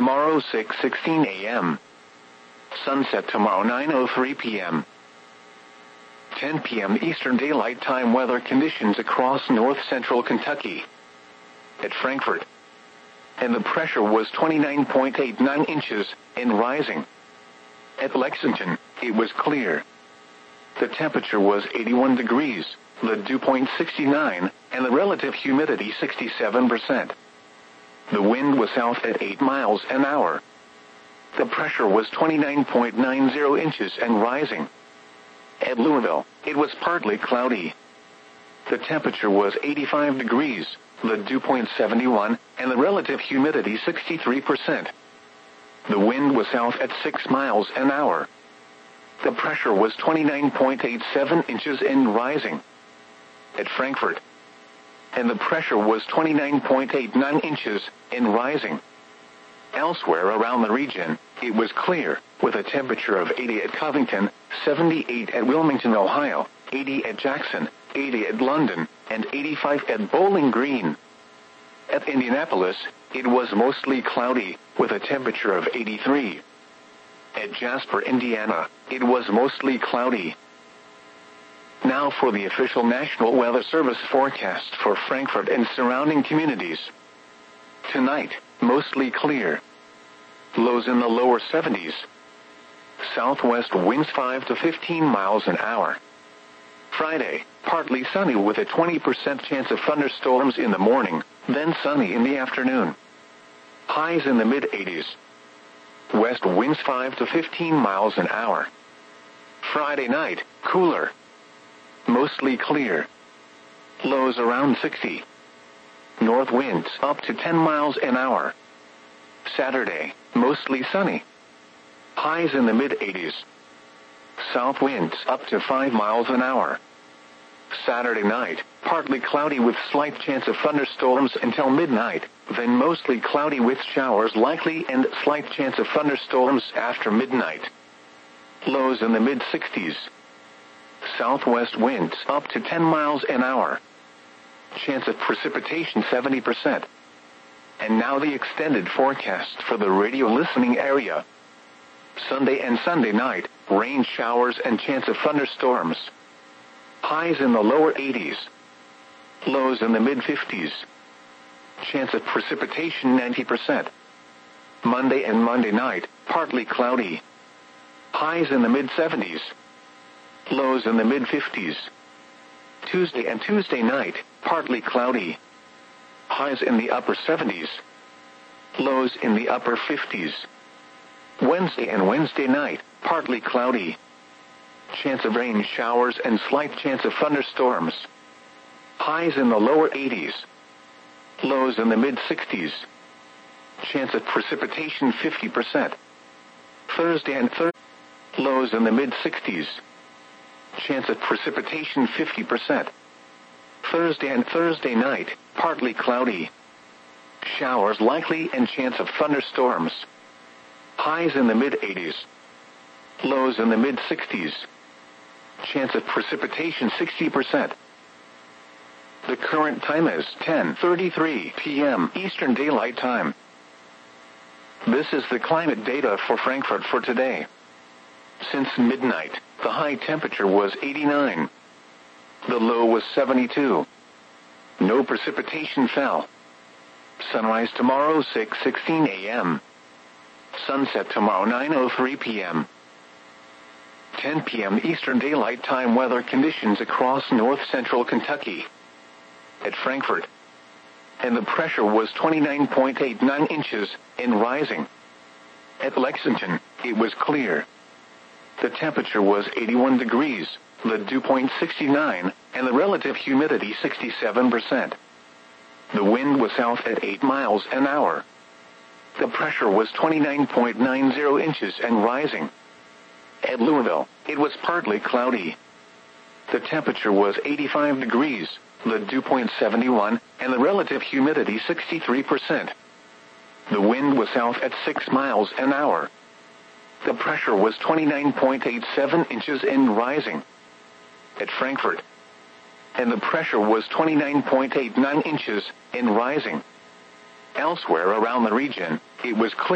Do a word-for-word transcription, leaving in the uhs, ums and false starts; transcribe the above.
tomorrow six sixteen a m Sunset tomorrow nine oh three p m ten p m Eastern Daylight Time. Weather conditions across north-central Kentucky. At Frankfort. And the pressure was twenty-nine point eight nine inches, and rising. At Lexington, it was clear. The temperature was eighty-one degrees, the dew point sixty-nine, and the relative humidity sixty-seven percent. The wind was south at eight miles an hour. The pressure was twenty-nine point nine zero inches and rising. At Louisville, it was partly cloudy. The temperature was eighty-five degrees, the dew point seventy-one, and the relative humidity sixty-three percent. The wind was south at six miles an hour. The pressure was twenty-nine point eight seven inches and rising. At Frankfort. And the pressure was twenty-nine point eight nine inches and rising. Elsewhere around the region, it was clear, with a temperature of eighty at Covington, seventy-eight at Wilmington, Ohio, eighty at Jackson, eighty at London, and eighty-five at Bowling Green. At Indianapolis, it was mostly cloudy, with a temperature of eighty-three. At Jasper, Indiana, it was mostly cloudy. Now for the official National Weather Service forecast for Frankfort and surrounding communities. Tonight, mostly clear. Lows in the lower seventies. Southwest winds five to fifteen miles an hour. Friday, partly sunny with a twenty percent chance of thunderstorms in the morning, then sunny in the afternoon. Highs in the mid-eighties. West winds five to fifteen miles an hour. Friday night, cooler. Mostly clear. Lows around sixty. North winds up to ten miles an hour. Saturday, mostly sunny. Highs in the mid-eighties. South winds up to five miles an hour. Saturday night, partly cloudy with slight chance of thunderstorms until midnight, then mostly cloudy with showers likely and slight chance of thunderstorms after midnight. Lows in the mid-sixties. Southwest winds up to ten miles an hour. Chance of precipitation seventy percent. And now the extended forecast for the radio listening area. Sunday and Sunday night, rain showers and chance of thunderstorms. Highs in the lower eighties. Lows in the mid-fifties. Chance of precipitation ninety percent. Monday and Monday night, partly cloudy. Highs in the mid-seventies. Lows in the mid-fifties. Tuesday and Tuesday night, partly cloudy. Highs in the upper seventies. Lows in the upper fifties. Wednesday and Wednesday night, partly cloudy. Chance of rain showers and slight chance of thunderstorms. Highs in the lower eighties. Lows in the mid-sixties. Chance of precipitation fifty percent. Thursday and Thursday. Lows in the mid-sixties. Chance of precipitation fifty percent. Thursday and Thursday night, partly cloudy. Showers likely and chance of thunderstorms. Highs in the mid-eighties. Lows in the mid-sixties. Chance of precipitation sixty percent. The current time is ten thirty-three p m Eastern Daylight Time. This is the climate data for Frankfort for today. Since midnight, the high temperature was eighty-nine. The low was seventy-two. No precipitation fell. Sunrise tomorrow six sixteen a m Sunset tomorrow nine oh three p m ten p m Eastern Daylight Time. Weather conditions across north-central Kentucky. At Frankfort. And the pressure was twenty-nine point eight nine inches, and rising. At Lexington, it was clear. The temperature was eighty-one degrees, the dew point sixty-nine, and the relative humidity sixty-seven percent. The wind was south at eight miles an hour. The pressure was twenty-nine point nine zero inches and rising. At Louisville, it was partly cloudy. The temperature was eighty-five degrees, the dew point seventy-one, and the relative humidity sixty-three percent. The wind was south at six miles an hour. The pressure was twenty-nine point eight seven inches and rising. At Frankfort. And the pressure was twenty-nine point eight nine inches and rising. Elsewhere around the region, it was clear.